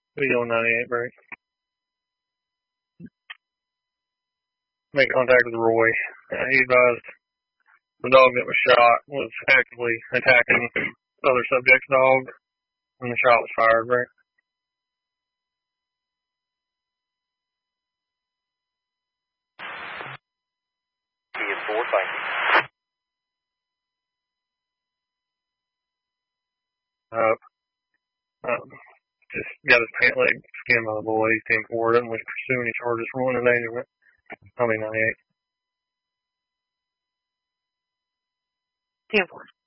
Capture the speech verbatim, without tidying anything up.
What are you doing, ninety-eight, break? Make contact with Roy. Uh, he advised the dog that was shot was actively attacking other subject's dog when the shot was fired, right? four, thank you. Uh, um, just got his pant leg skinned by the boy. He came forward and was pursuing his charges for one endangerment. I'll be ninety-eight. ten four.